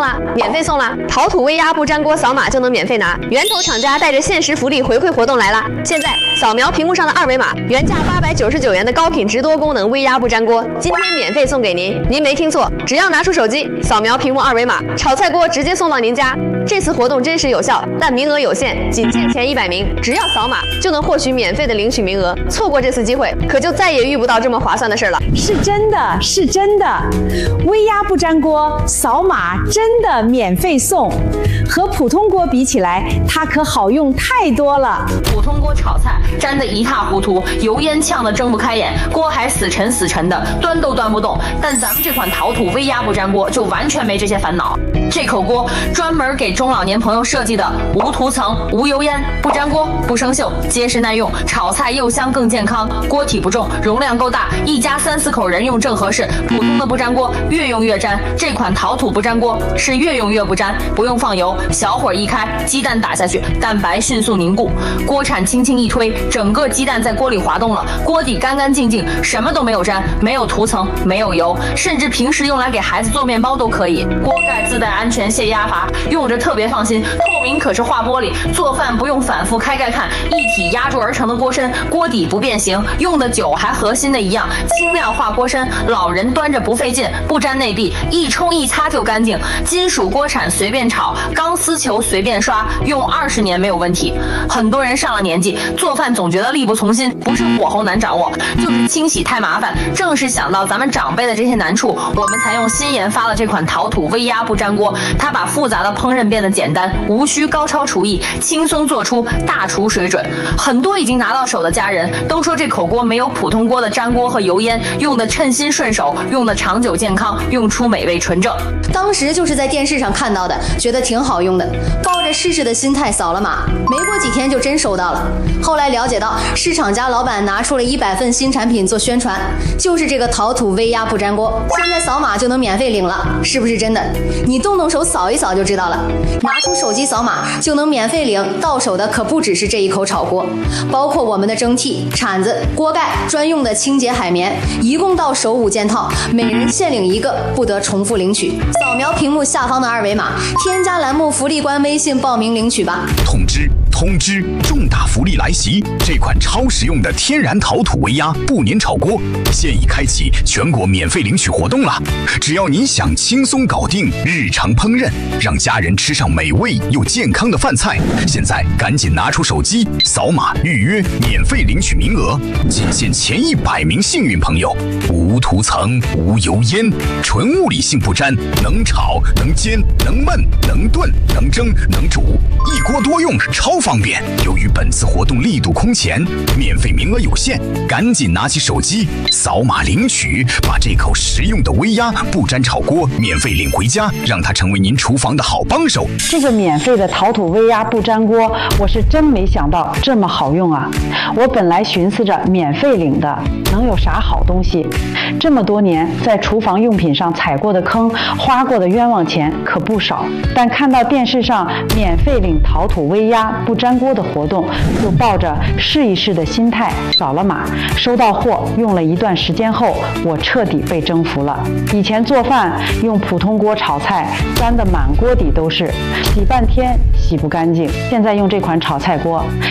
啦，免费送啦！陶土微压不粘锅，扫码就能免费拿。源头厂家带着限时福利回馈活动来啦！现在扫描屏幕上的二维码，原价899元的高品质多功能微压不粘锅，今天免费送给您。您没听错，只要拿出手机扫描屏幕二维码，炒菜锅直接送到您家。这次活动真实有效，但名额有限，仅限前100名，只要扫码就能获取免费的领取名额。错过这次机会，可就再也遇不到这么划算的事了。 是真的，是真的，微压不粘锅，扫码真的免费送。和普通锅比起来，它可好用太多了。 普通锅炒菜粘得一塌糊涂，油烟呛得睁不开眼，锅还死沉死沉的，端都端不动。但咱们这款陶土微压不粘锅就完全没这些烦恼。这口锅专门给中老年朋友设计的，无涂层、无油烟、不粘锅、不生锈，结实耐用，炒菜又香更健康。锅体不重，容量够大，一家3、4口人用正合适。普通的不粘锅越用越粘，这款陶土不粘锅是越用越不粘，不用放油，小火一开，鸡蛋打下去，蛋白迅速凝固，锅铲轻轻一推，整个鸡蛋在锅里滑动了，锅底干干净净，什么都没有粘，没有涂层，没有油，甚至平时用来给孩子做面包都可以。锅盖自带安全泄压阀，用着特别放心，透明可视化玻璃，做饭不用反复开盖看，一体压铸而成的锅身，锅底不变形，用的久还和新的一样，轻量化锅身，老人端着不费劲，不粘内壁，一冲一擦就干净。金属锅铲随便炒，钢丝球随便刷，用20年没有问题。很多人上了年纪，做饭总觉得力不从心，不是火候难掌握，就是清洗太麻烦。正是想到咱们长辈的这些难处，我们才用新研发了这款陶土微压不粘锅。它把复杂的烹饪变得简单，无需高超厨艺，轻松做出大厨水准。很多已经拿到手的家人都说这口锅没有普通锅的粘锅和油烟，用的称心顺手，用的长久健康，用出美味纯正。 当时就是在电视上看到的，觉得挺好用的，抱着试试的心态扫了码，没过几天就真收到了。后来了解到，是厂家老板拿出了100份新产品做宣传，就是这个陶土微压不粘锅，现在扫码就能免费领了，是不是真的？你动动手扫一扫就知道了。拿出手机扫码就能免费领，到手的可不只是这一口炒锅，包括我们的蒸屉、铲子、锅盖、专用的清洁海绵，一共到手5件套，每人限领1个，不得重复领取。扫描屏幕下方的二维码，添加栏目福利官微信报名领取吧。 通知！重大福利来袭！这款超实用的天然陶土微压不粘炒锅现已开启全国免费领取活动了。只要您想轻松搞定日常烹饪，让家人吃上美味又健康的饭菜，现在赶紧拿出手机扫码预约，免费领取名额，仅限前100名幸运朋友。无涂层、无油烟，纯物理性不粘，能炒、能煎、能焖、能炖、能蒸、能煮，一锅多用，超方便。由于本次活动力度空前，免费名额有限，赶紧拿起手机扫码领取，把这口实用的微压不粘炒锅免费领回家，让它成为您厨房的好帮手。 这个免费的陶土微压不粘锅，我是真没想到这么好用啊！我本来寻思着免费领的能有啥好东西，这么多年在厨房用品上踩过的坑，花过的冤枉钱可不少，但看到电视上免费领陶土微压不粘锅的活动，就抱着试一试的心态扫了码，收到货用了一段时间后，我彻底被征服了。以前做饭用普通锅炒菜，粘得满锅底都是，洗半天洗不干净，现在用这款炒菜锅